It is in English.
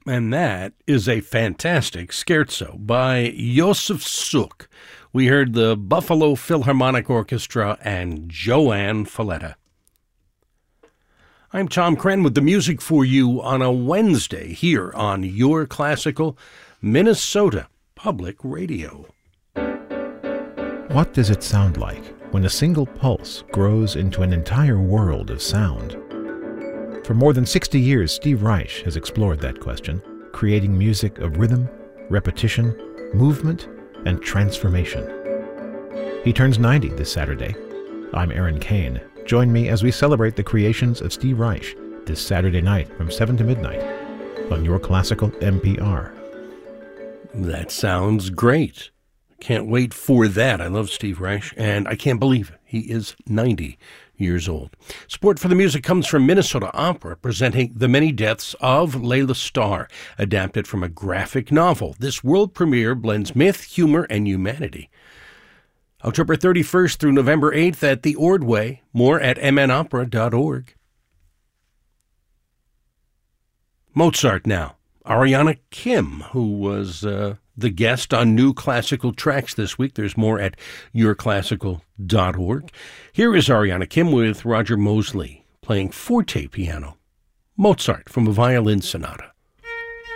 And that is a fantastic scherzo by Josef Suk. We heard the Buffalo Philharmonic Orchestra and Joanne Falletta. I'm Tom Crenn with the music for you on a Wednesday here on Your Classical Minnesota Public Radio. What does it sound like when a single pulse grows into an entire world of sound? For more than 60 years, Steve Reich has explored that question, creating music of rhythm, repetition, movement, and transformation. He turns 90 this Saturday. I'm Aaron Kane. Join me as we celebrate the creations of Steve Reich this Saturday night from 7 to midnight on Your Classical NPR. That sounds great. Can't wait for that. I love Steve Reich, and I can't believe he is 90 years old. Support for the music comes from Minnesota Opera, presenting The Many Deaths of Layla Starr, adapted from a graphic novel. This world premiere blends myth, humor, and humanity. October 31st through November 8th at the Ordway. More at mnopera.org. Mozart now. Ariana Kim, who was the guest on New Classical Tracks this week. There's more at yourclassical.org. Here is Ariana Kim with Roger Mosley playing forte piano. Mozart from a violin sonata.